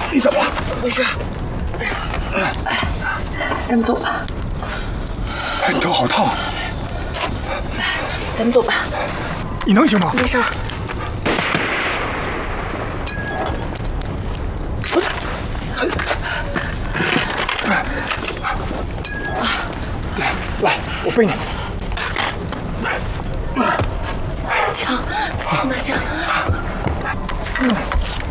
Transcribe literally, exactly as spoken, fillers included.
你怎么了？ 没事。哎，咱们走吧。 哎，你头好烫。 咱们走吧。 你能行吗？ 没事。 来，我背你。 枪，拿枪。